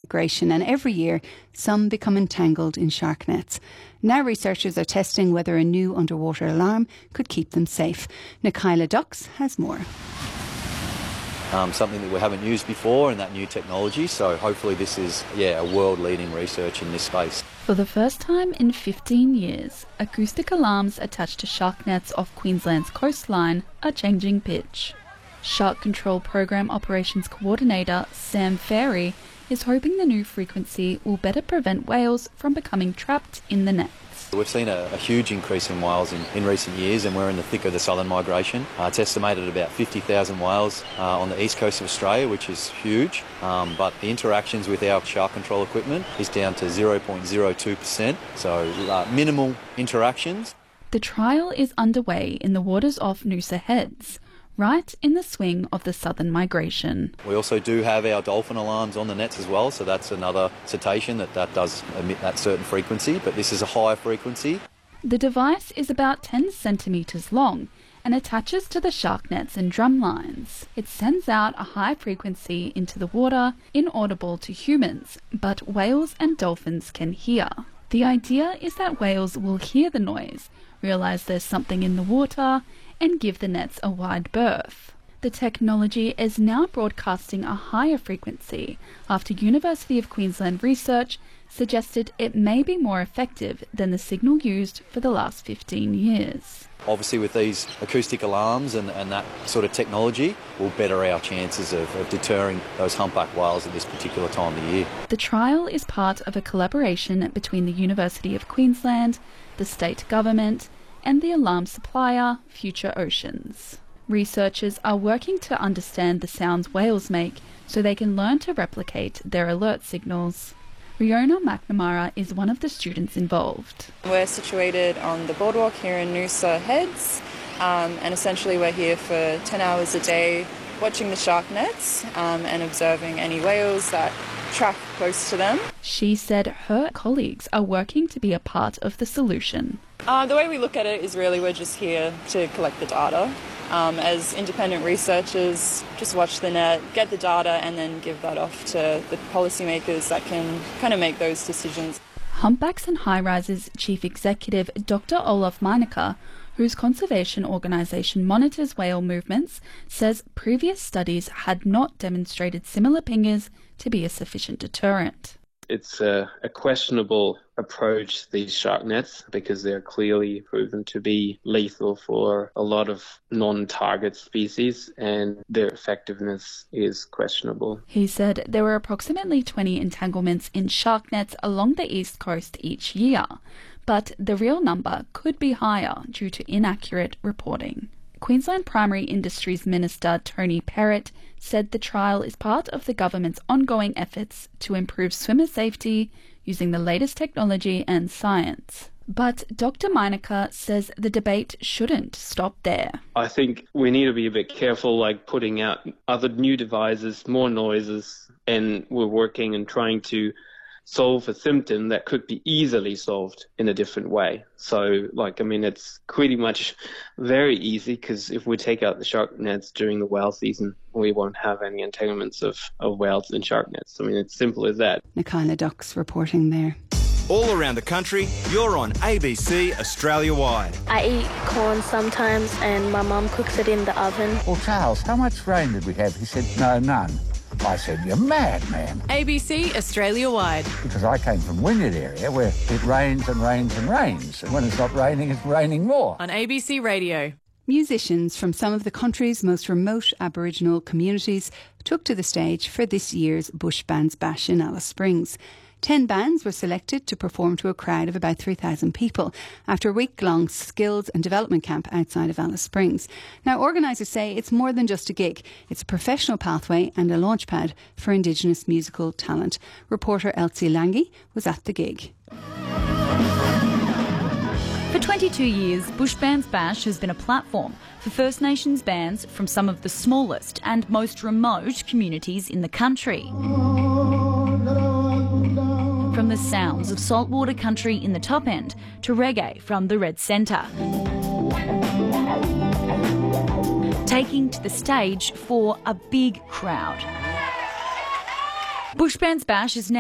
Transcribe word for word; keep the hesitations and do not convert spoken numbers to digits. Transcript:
migration, and every year some become entangled in shark nets. Now researchers are testing whether a new underwater alarm could keep them safe. Nikayla Dux has more. Um, something that we haven't used before and that new technology, so hopefully this is yeah, a world-leading research in this space. For the first time in fifteen years, acoustic alarms attached to shark nets off Queensland's coastline are changing pitch. Shark Control Program Operations Coordinator Sam Ferry is hoping the new frequency will better prevent whales from becoming trapped in the nets. We've seen a, a huge increase in whales in, in recent years, and we're in the thick of the southern migration. Uh, it's estimated at about fifty thousand whales uh, on the east coast of Australia, which is huge, um, but the interactions with our shark control equipment is down to zero point zero two percent, so uh, minimal interactions. The trial is underway in the waters off Noosa Heads, right in the swing of the southern migration. We also do have our dolphin alarms on the nets as well, so that's another cetacean that, that does emit that certain frequency, but this is a higher frequency. The device is about ten centimetres long and attaches to the shark nets and drum lines. It sends out a high frequency into the water, inaudible to humans, but whales and dolphins can hear. The idea is that whales will hear the noise, realise there's something in the water, and give the nets a wide berth. The technology is now broadcasting a higher frequency after University of Queensland research suggested it may be more effective than the signal used for the last fifteen years. Obviously with these acoustic alarms and, and that sort of technology will better our chances of, of deterring those humpback whales at this particular time of year. The trial is part of a collaboration between the University of Queensland, the state government, and the alarm supplier Future Oceans. Researchers are working to understand the sounds whales make so they can learn to replicate their alert signals. Riona McNamara is one of the students involved. We're situated on the boardwalk here in Noosa Heads, um, and essentially we're here for ten hours a day watching the shark nets um, and observing any whales that track close to them. She said her colleagues are working to be a part of the solution. Uh, the way we look at it is really we're just here to collect the data. Um, as independent researchers, just watch the net, get the data, and then give that off to the policymakers that can kind of make those decisions. Humpbacks and High Rises Chief Executive Doctor Olaf Meinecker, whose conservation organisation monitors whale movements, says previous studies had not demonstrated similar pingers to be a sufficient deterrent. It's a, a questionable approach, these shark nets, because they're clearly proven to be lethal for a lot of non-target species, and their effectiveness is questionable. He said there were approximately twenty entanglements in shark nets along the east coast each year, but the real number could be higher due to inaccurate reporting. Queensland Primary Industries Minister Tony Perrott said the trial is part of the government's ongoing efforts to improve swimmer safety using the latest technology and science. But Doctor Meinecker says the debate shouldn't stop there. I think we need to be a bit careful, like putting out other new devices, more noises, and we're working and trying to solve a symptom that could be easily solved in a different way. So, like, I mean, it's pretty much very easy, because if we take out the shark nets during the whale season, we won't have any entanglements of, of whales in shark nets. I mean, it's simple as that. Nikayla Dux reporting there. All around the country, you're on A B C Australia-wide. I eat corn sometimes, and my mum cooks it in the oven. Well, Charles, how much rain did we have? He said, no, none. I said, you're mad, man. A B C Australia-wide. Because I came from Wynyard area where it rains and rains and rains. And when it's not raining, it's raining more. On A B C Radio. Musicians from some of the country's most remote Aboriginal communities took to the stage for this year's Bush Bands Bash in Alice Springs. Ten bands were selected to perform to a crowd of about three thousand people after a week-long skills and development camp outside of Alice Springs. Now, organisers say it's more than just a gig. It's a professional pathway and a launchpad for Indigenous musical talent. Reporter Elsie Lange was at the gig. For twenty-two years, Bush Bands Bash has been a platform for First Nations bands from some of the smallest and most remote communities in the country. From the sounds of saltwater country in the top end to reggae from the Red Centre. Taking to the stage for a big crowd. Bush Bands Bash is now